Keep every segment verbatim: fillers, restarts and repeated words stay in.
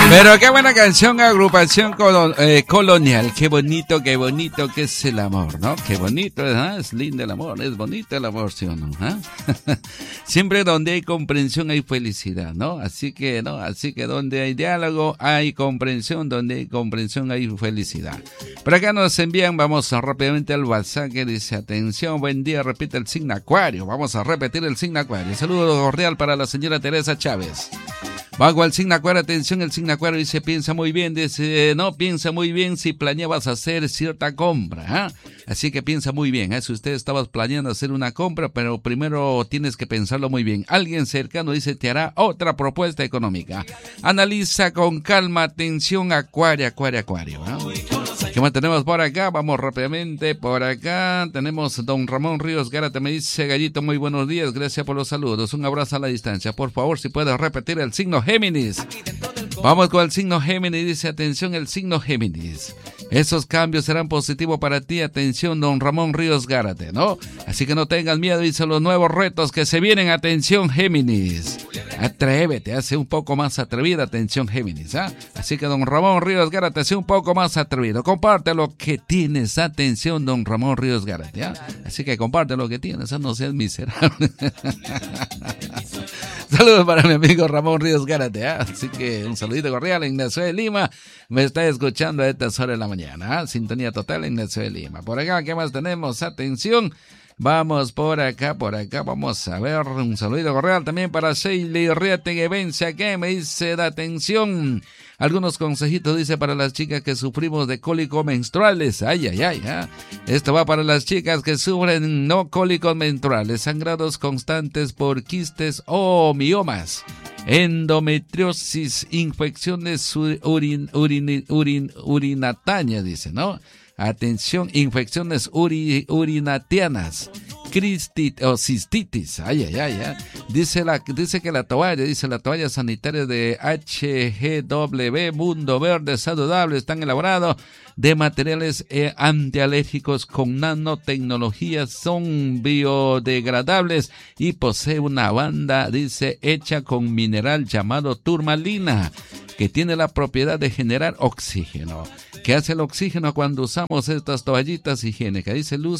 Pero qué buena canción, agrupación colon, eh, colonial. Qué bonito, qué bonito que es el amor, ¿no? Qué bonito, ¿eh? Es lindo el amor, es bonito el amor, ¿sí o no? ¿Eh? Siempre donde hay comprensión hay felicidad, ¿no? Así que, ¿no? Así que donde hay diálogo hay comprensión, donde hay comprensión hay felicidad. Por acá nos envían, vamos a rápidamente al WhatsApp que dice, atención, buen día, repite el signo Acuario. Vamos a repetir el signo Acuario. Saludo cordial para la señora Teresa Chávez. Bajo al signo Acuario, atención, el signo Acuario dice, piensa muy bien, dice, no, piensa muy bien si planeabas hacer cierta compra, ¿eh? Así que piensa muy bien, ¿eh? Si usted estabas planeando hacer una compra, pero primero tienes que pensarlo muy bien. Alguien cercano dice, te hará otra propuesta económica. Analiza con calma, atención, Acuario, Acuario, Acuario, ¿eh? ¿Qué más tenemos por acá? Vamos rápidamente por acá. Tenemos don Ramón Ríos Gárate, me dice, Gallito, muy buenos días, gracias por los saludos. Un abrazo a la distancia. Por favor, si puedes repetir el signo Géminis. Vamos con el signo Géminis, dice, atención, el signo Géminis. Esos cambios serán positivos para ti, atención, don Ramón Ríos Gárate, ¿no? Así que no tengas miedo, dice, los nuevos retos que se vienen, atención, Géminis. Atrévete, hace un poco más atrevida, atención, Géminis, ¿ah? ¿eh? Así que don Ramón Ríos Gárate, hace un poco más atrevido. Comparte lo que tienes, atención, don Ramón Ríos Gárate, ¿ah? ¿eh? Así que comparte lo que tienes, ¿ah? No seas miserable. Saludos para mi amigo Ramón Ríos Gárate, ¿eh? Así que un saludito cordial. Ignacio de Lima me está escuchando a estas horas de la mañana, ¿eh? Sintonía total, Ignacio de Lima. Por acá, ¿qué más tenemos? Atención, vamos por acá, por acá, vamos a ver, un saludito cordial también para Sheila Riete Vence, que me dice, de atención, algunos consejitos, dice, para las chicas que sufrimos de cólicos menstruales. Ay, ay, ay, ¿eh? Esto va para las chicas que sufren no cólicos menstruales, sangrados constantes por quistes o miomas, endometriosis, infecciones urin, urin, urin, urinatarias, dice, ¿no? Atención, infecciones uri, urinatianas, cristit o cistitis, ay, ay, ay, ay. Dice, la, dice que la toalla, dice la toalla sanitaria de H G W Mundo Verde Saludable están elaborados de materiales eh, antialérgicos con nanotecnología, son biodegradables y posee una banda, dice, hecha con mineral llamado turmalina, que tiene la propiedad de generar oxígeno. ¿Qué hace el oxígeno cuando usamos estas toallitas higiénicas? Dice, el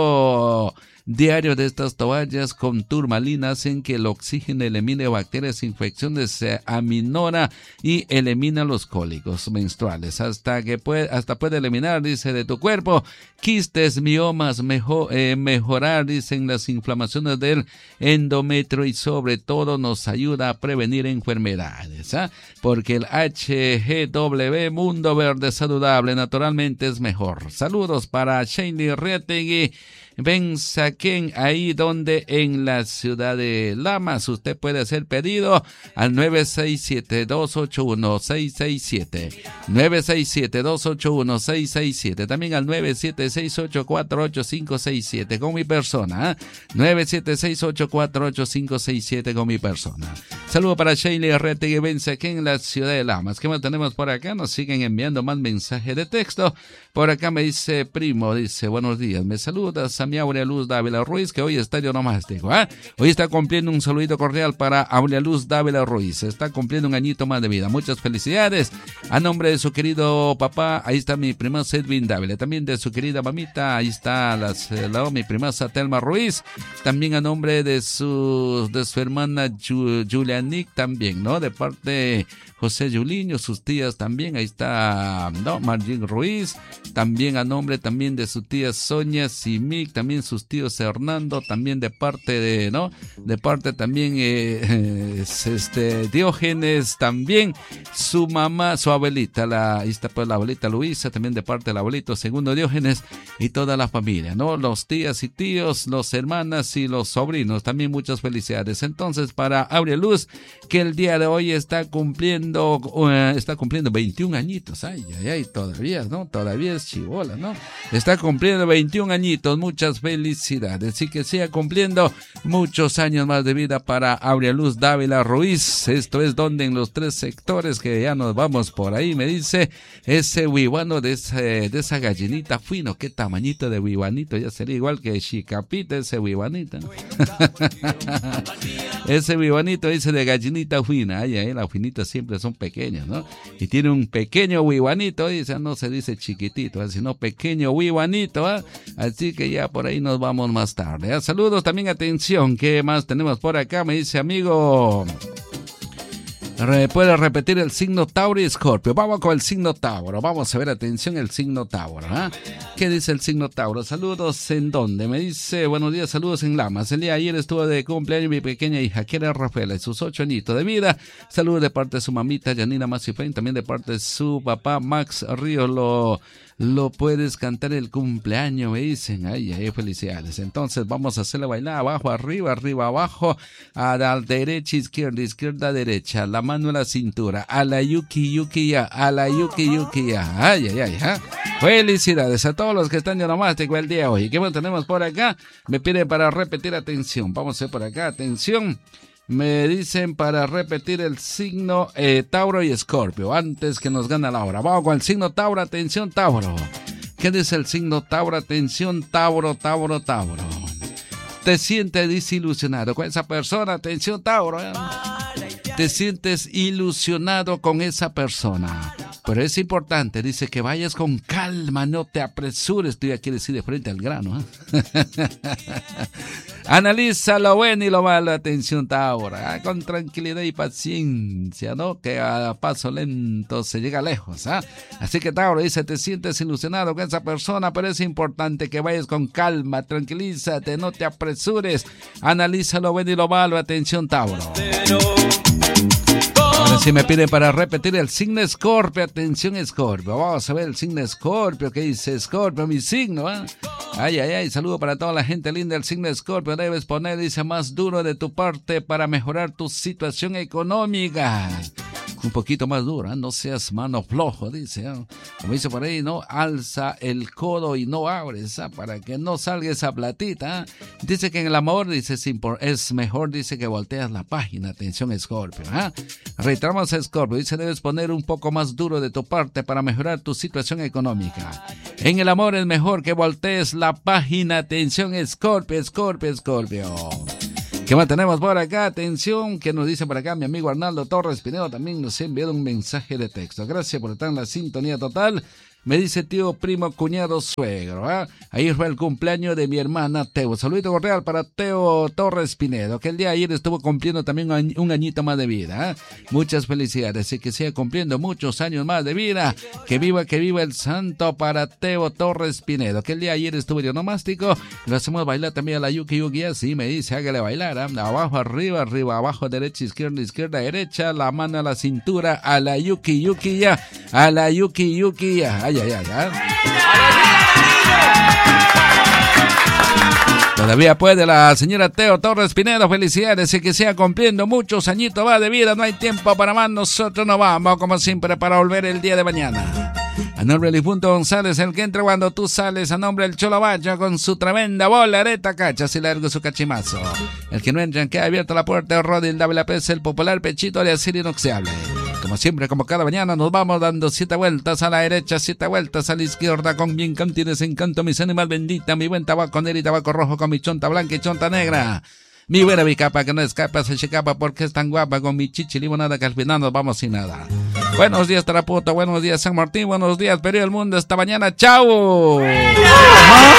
uso diario de estas toallas con turmalina hacen que el oxígeno elimine bacterias, infecciones, se aminora y elimina los cólicos menstruales. Hasta que puede, hasta puede eliminar, dice, de tu cuerpo quistes, miomas, mejor, eh, mejorar, dicen, las inflamaciones del endometrio y sobre todo nos ayuda a prevenir enfermedades, ¿eh? Porque el H G W Mundo Verde Saludable naturalmente es mejor. Saludos para Sheila Riete Ven Saquen, ahí donde en la ciudad de Lamas. Usted puede hacer pedido al nueve seis siete, dos ocho uno, seis seis siete, nueve seis siete, dos ocho uno, seis seis siete, también al nueve siete seis ocho cuatro ocho cinco seis siete con mi persona, ¿eh? nueve siete seis ocho cuatro ocho cinco seis siete con mi persona. Saludo para Sheila Rete Ven Saquen en la ciudad de Lamas. ¿Qué más tenemos por acá? Nos siguen enviando más mensajes de texto. Por acá me dice Primo, dice, buenos días, me saludas a mi Aurea Luz Dávila Ruiz, que hoy está yo nomástico, ¿eh? Hoy está cumpliendo un saludito cordial para Aurea Luz Dávila Ruiz, está cumpliendo un añito más de vida, muchas felicidades, a nombre de su querido papá, ahí está mi prima Edwin Dávila, también de su querida mamita, ahí está las, la, mi prima Telma Ruiz, también a nombre de su, de su hermana Julianic también, ¿no? De parte de José Juliño, sus tías también, ahí está, ¿no? Margin Ruiz, también a nombre también de su tía Sonia Simic, también sus tíos Hernando, también de parte de, ¿no? De parte también eh, es este Diógenes, también su mamá, su abuelita, la, ahí está pues la abuelita Luisa, también de parte del abuelito segundo Diógenes y toda la familia, ¿no? Los tías y tíos, los hermanas y los sobrinos, también muchas felicidades. Entonces para Aurea Luz, que el día de hoy está cumpliendo, uh, está cumpliendo veintiún añitos, ay, ay, ay, todavía, ¿no? Todavía es chibola, ¿no? Está cumpliendo veintiún añitos, muchas muchas felicidades. Así que siga cumpliendo muchos años más de vida para Aureluz Dávila Ruiz. Esto es donde en los tres sectores que ya nos vamos por ahí, me dice ese huihuano de, ese, de esa gallinita fino. Qué tamañito de huihuanito, ya sería igual que Chicapita ese huihuanito. Ese huihuanito dice de gallinita fina. Ay, ay, las finitas siempre son pequeñas, ¿no? Y tiene un pequeño huihuanito, dice, no se dice chiquitito, ¿eh? Sino pequeño huihuanito, ¿eh? Así que ya por ahí nos vamos más tarde, ¿eh? Saludos también, atención, ¿qué más tenemos por acá? Me dice amigo... Puede repetir el signo Tauro y Escorpio. Vamos con el signo Tauro. Vamos a ver, atención, el signo Tauro. ¿eh? ¿Qué dice el signo Tauro? Saludos, ¿en dónde? Me dice, buenos días, saludos en Lamas. El día de ayer estuvo de cumpleaños mi pequeña hija, que era Rafaela, y sus ocho añitos de vida. Saludos de parte de su mamita, Janina Macifain, también de parte de su papá, Max Ríos. Lo... Lo puedes cantar el cumpleaños, me dicen. Ay, ay, felicidades. Entonces vamos a hacerle bailar abajo, arriba, arriba, abajo, a la derecha, izquierda, izquierda, derecha, la mano en la cintura, a la yuki, yuki, ya, a la yuki, yuki, ya. Ay, ay, ay, ¿eh? Felicidades a todos los que están de nomástico el día de hoy. ¿Qué más tenemos por acá? Me piden para repetir, atención. Vamos a ver por acá, atención. Me dicen para repetir el signo eh, Tauro y Escorpio, antes que nos gana la hora. Vamos con el signo Tauro, atención Tauro. ¿Qué dice el signo Tauro? Atención Tauro, Tauro, Tauro. ¿Te sientes desilusionado con esa persona? Atención Tauro. ¿eh? Te sientes ilusionado con esa persona. Pero es importante, dice que vayas con calma, no te apresures. Estoy aquí decir de frente al grano. ¿eh? Analiza lo bueno y lo malo, atención Tauro, ¿eh? Con tranquilidad y paciencia, ¿no? Que a paso lento se llega lejos. ¿eh? Así que Tauro dice, te sientes ilusionado con esa persona, pero es importante que vayas con calma, tranquilízate, no te apresures. Analiza lo bueno y lo malo, atención Tauro. Ahora sí me piden para repetir el signo Escorpio. Atención Escorpio. Vamos a ver el signo Escorpio. ¿Qué dice Escorpio? Mi signo, ¿eh? Ay, ay, ay. Saludo para toda la gente linda del signo Escorpio. Debes poner, dice, más duro de tu parte para mejorar tu situación económica. Un poquito más duro, ¿eh? No seas mano flojo, dice. ¿eh? Como dice por ahí, ¿no? Alza el codo y no abres, ¿eh? Para que no salga esa platita. ¿eh? Dice que en el amor, dice, es mejor, dice, que volteas la página. Atención Escorpio, ¿eh? Reiteramos Escorpio, dice, debes poner un poco más duro de tu parte para mejorar tu situación económica. En el amor es mejor que voltees la página. Atención Escorpio, Escorpio, Escorpio. ¿Qué más tenemos por acá? Atención, que nos dice por acá mi amigo Arnaldo Torres Pinedo, también nos ha enviado un mensaje de texto. Gracias por estar en la sintonía total. Me dice tío, primo, cuñado, suegro. ¿eh? Ahí fue el cumpleaños de mi hermana Teo. Saludito cordial para Teo Torres Pinedo, que el día de ayer estuvo cumpliendo también un añito más de vida. ¿eh? Muchas felicidades y que siga cumpliendo muchos años más de vida. Que viva, que viva el santo para Teo Torres Pinedo, que el día de ayer estuvo de nomástico. Lo hacemos bailar también a la yuki yuki. Así me dice, hágale bailar. ¿eh? Abajo, arriba, arriba, abajo, derecha, izquierda, izquierda, derecha. La mano a la cintura, a la yuki yuki ya. A la yuki yuki ya. Ay, ay, ay, ay. Todavía puede la señora Teo Torres Pinedo, felicidades y que siga cumpliendo muchos añitos más de vida. No hay tiempo para más, nosotros nos vamos como siempre para volver el día de mañana. A nombre del difunto González, el que entra cuando tú sales. A nombre del Cholo Bacho con su tremenda bolareta, cachas y largo su cachimazo. El que no entra, queda abierta la puerta. Rodil W P S, el popular pechito de acero inoxidable. Como siempre, como cada mañana, nos vamos dando siete vueltas a la derecha, siete vueltas a la izquierda, con bien canto y desencanto, mis animal bendita, mi buen tabaco negro y tabaco rojo, con mi chonta blanca y chonta negra. Mi buena mi capa que no escapa, se checapa porque es tan guapa, con mi chichi limonada que al final nos vamos sin nada. Buenos días Tarapoto, buenos días San Martín, buenos días Perú del Mundo, esta mañana, ¡chao!